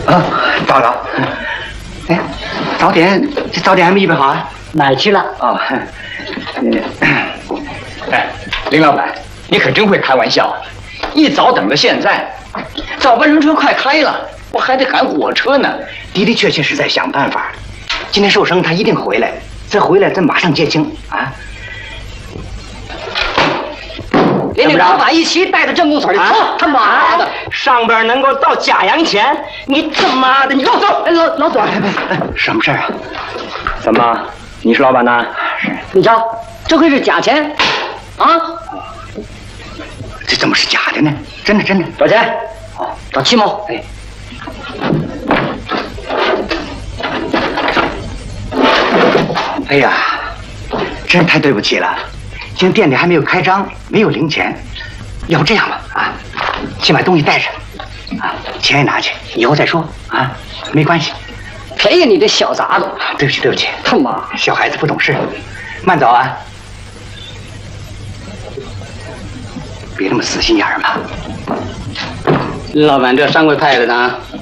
啊，糟糕！哎，早点还没预备好啊？ 哪儿去了？ 哦， 哎，林老板，你可真会开玩笑，一早等到现在，早班车快开了，我还得赶火车呢。 的确是在想办法。今天寿生他一定回来，这回来咱马上结清啊！ 连那老板一起带到镇公所里，他妈的！ 上边能够到假洋钱，你他妈的，你给我走！ 老左， 什么事啊？ 怎么？你是老板呢？ 你瞧，这回是假钱，啊？ 这怎么是假的呢？真的。 多少钱？哦，找7毛。哎。 哎呀，真是太对不起了，今天店里还没有开张，没有零钱。要不这样吧，啊，先把东西带上，啊，钱也拿去，以后再说啊，没关系。 便宜你这小杂子！ 对不起， 他妈， 小孩子不懂事，慢走啊，别那么死心眼儿嘛。 老板这3块派的呢？